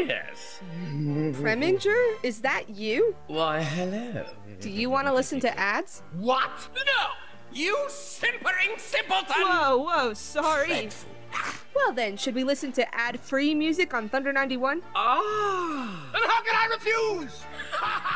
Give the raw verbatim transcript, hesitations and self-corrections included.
yes. Preminger? Is that you? Why, hello. Do you want to listen to ads? What? No! You simpering simpleton! Whoa, whoa, sorry. Dreadful. Well then, should we listen to ad-free music on Thunder ninety-one? Ah. And how can I refuse?